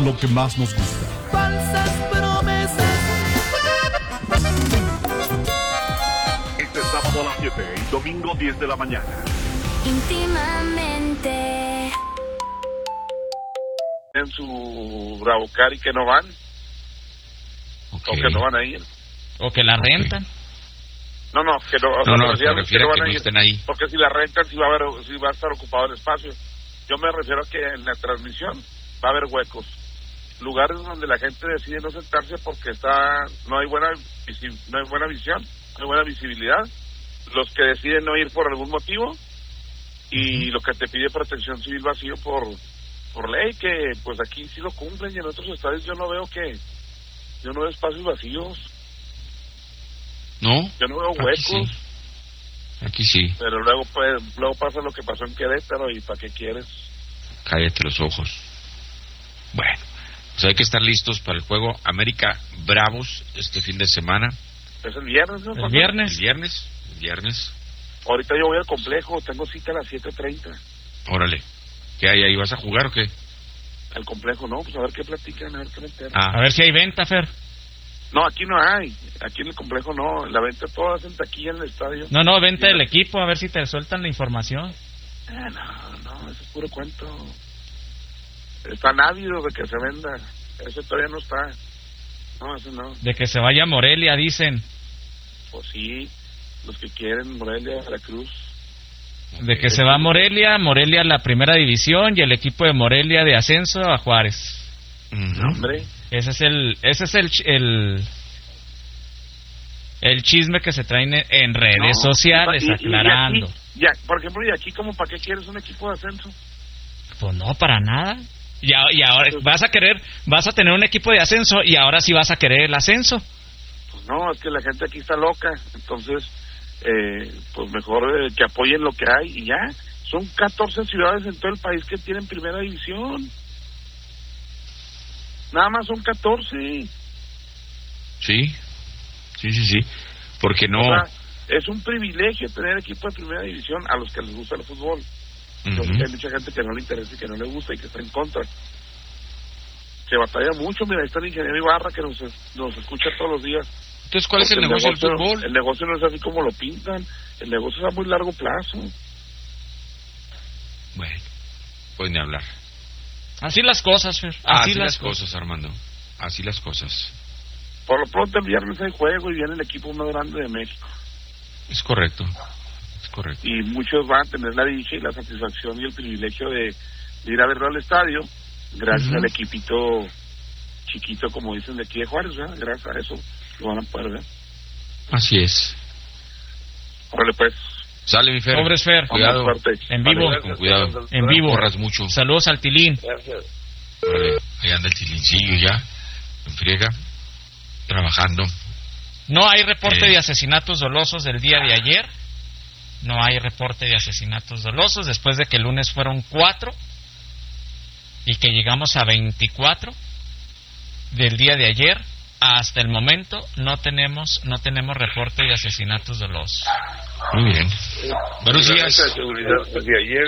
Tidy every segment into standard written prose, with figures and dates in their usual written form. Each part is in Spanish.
lo que más nos gusta. Falsas promesas. Este sábado a las 7 y domingo 10 de la mañana. Íntimamente. En su Bravocar y que no van, Okay. o que no van a ir. O que la rentan. No, que no. No, me se refiero refiere a van que no ir, estén ahí. porque si la rentan, si va a estar ocupado el espacio. Yo me refiero a que en la transmisión va a haber huecos, lugares donde la gente decide no sentarse porque no hay buena visión, no hay buena visibilidad. Los que deciden no ir por algún motivo y lo que te pide Protección Civil vacío por ley, que pues aquí sí lo cumplen, y en otros estadios yo no veo espacios vacíos. ¿No? Yo no veo huecos. Aquí sí. Pero luego pasa lo que pasó en Querétaro, y ¿para qué quieres? Cállate los ojos. Bueno, pues hay que estar listos para el juego América Bravos este fin de semana. Es el viernes, ¿no? El viernes. El viernes. Ahorita yo voy al complejo, tengo cita a las 7:30. Órale. ¿Qué hay ahí? ¿Vas a jugar o qué? Al complejo, no, pues a ver qué platican, a ver qué me enteran. A ver si hay venta, Fer. No, aquí no hay. Aquí en el complejo no. La venta todas en taquilla en el estadio. No, venta del equipo, a ver si te sueltan la información. No, eso es puro cuento. Están ávidos de que se venda. Eso todavía no está. No, eso no. De que se vaya a Morelia, dicen. Pues sí, los que quieren Morelia, Veracruz. De que se va a Morelia a la primera división, y el equipo de Morelia de ascenso a Juárez. No, hombre. Ese es el chisme que se traen en redes sociales, aclarando. Por ejemplo, ¿y aquí como para qué quieres un equipo de ascenso? Pues no, para nada. Y ahora vas a tener un equipo de ascenso, y ahora sí vas a querer el ascenso. Pues no, es que la gente aquí está loca. Entonces, pues mejor que apoyen lo que hay y ya. Son 14 ciudades en todo el país que tienen primera división. Nada más son 14. Sí. Porque no. O sea, es un privilegio tener equipo de primera división a los que les gusta el fútbol. Yo sé que hay mucha gente que no le interesa y que no le gusta y que está en contra. Se batalla mucho. Mira, ahí está el ingeniero Ibarra que nos escucha todos los días. Entonces, ¿cuál es el negocio del fútbol? El negocio no es así como lo pintan. El negocio es a muy largo plazo. Bueno, pues ni hablar. Así las cosas, Fer. Así las cosas, Armando. Así las cosas. Por lo pronto el viernes hay juego y viene el equipo más grande de México. Es correcto. Y muchos van a tener la dicha y la satisfacción y el privilegio de ir a verlo al estadio, gracias al equipito chiquito, como dicen, de aquí de Juárez, ¿verdad? Gracias a eso lo van a poder ver. Así es. Órale, pues. Sale, mi Fer. Pobres Fer. Cuidado. En vivo. Con cuidado. En vivo. Corras mucho. Saludos al Tilín. Gracias. Órale, ahí anda el Tilincillo ya, en friega, trabajando. No hay reporte de asesinatos dolosos del día de ayer. No hay reporte de asesinatos dolosos después de que el lunes fueron 4 y que llegamos a 24 del día de ayer. Hasta el momento no tenemos reporte de asesinatos dolosos. Muy bien. Buenos días. Desde ayer.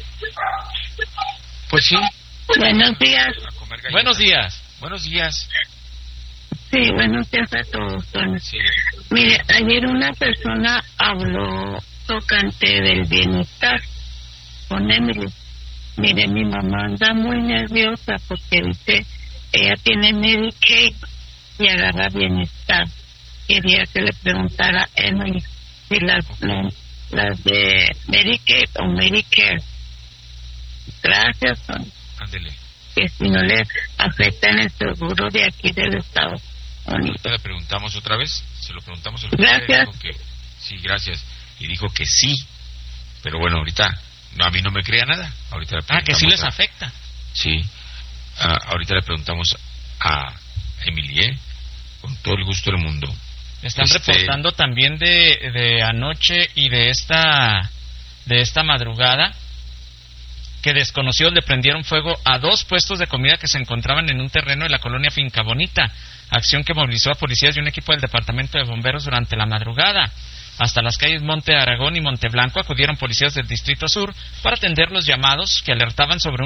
Pues sí. Buenos días. Buenos días. Buenos días. Sí, buenos días a todos. Sí. Mire, ayer una persona habló tocante del bienestar con Emily. Mire, mi mamá anda muy nerviosa porque dice ella tiene Medicaid y agarra bienestar. Quería que le preguntara a Emily si las de Medicaid o Medicare. Gracias, Sonia. Ándele. Que si no le afectan el seguro de aquí del estado. Ahorita le preguntamos otra vez. Se lo preguntamos. Gracias. Dijo que, sí, gracias. Y dijo que sí. Pero bueno, ahorita a mí no me crea nada. Ahorita le que sí les afecta. Sí. Ahorita le preguntamos a Emily, con todo el gusto del mundo. Están reportando también de anoche y de esta madrugada que desconocidos le prendieron fuego a 2 puestos de comida que se encontraban en un terreno de la colonia Finca Bonita, acción que movilizó a policías y un equipo del departamento de bomberos durante la madrugada. Hasta las calles Monte Aragón y Monte Blanco acudieron policías del Distrito Sur para atender los llamados que alertaban sobre